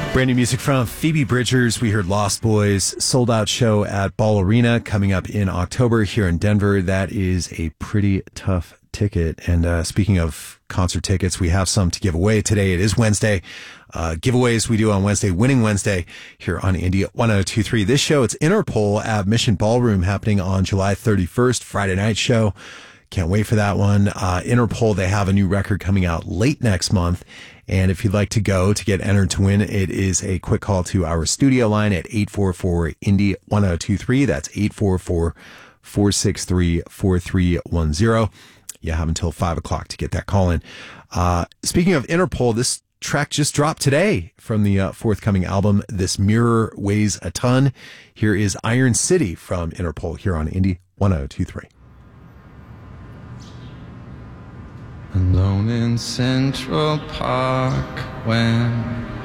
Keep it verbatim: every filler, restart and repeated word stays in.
Brand new music from Phoebe Bridgers. We heard Lost Boys, sold out show at Ball Arena coming up in October here in Denver. That is a pretty tough ticket. And uh, speaking of concert tickets, we have some to give away today. It is Wednesday. Uh, giveaways we do on Wednesday, Winning Wednesday here on Indy one oh two point three. This show, it's Interpol at Mission Ballroom happening on July thirty-first, Friday night show. Can't wait for that one. Uh, Interpol, they have a new record coming out late next month. And if you'd like to go to get entered to win, it is a quick call to our studio line at eight four four Indy one oh two three. That's eight four four, four six three, four three one zero. You have until five o'clock to get that call in. Uh, speaking of Interpol, this track just dropped today from the uh, forthcoming album, This Mirror Weighs a Ton. Here is Iron City from Interpol here on Indy one oh two point three. Alone in Central Park when